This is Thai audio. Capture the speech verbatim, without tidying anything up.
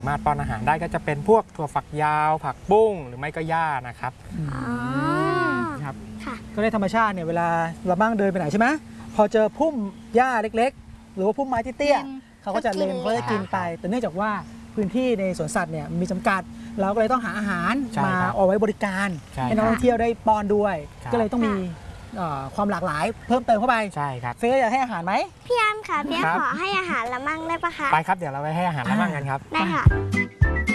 มาป้อนอาหารได้ก็จะเป็นพวกถั่วฝักยาวผักบุ้งหรือไม่ก็หญ้านะครับครับก็ในธรรมชาติเนี่ยเวลาเราบ้างเดินไปไหนใช่ไหมพอเจอพุ่มหญ้าเล็กๆหรือว่าพุ่มไม้เตี้ยๆเขาก็จะเล็มเขาจะกินไปแต่เนื่องจากว่าพื้นที่ในสวนสัตว์เนี่ยมีจำกัดเราก็เลยต้องหาอาหารมาเอาไว้บริการให้นักท่องเที่ยวได้ป้อนด้วยก็เลยต้องมีความหลากหลายเพิ่มเติมเข้าไปใช่ครับเฟย์อยากให้อาหารไหมพี่แอมค่ะพี่แอมขอให้อาหารละมั่งได้ปะคะไปครับเดี๋ยวเราไปให้อาหารละมั่งกันครับได้ค่ะ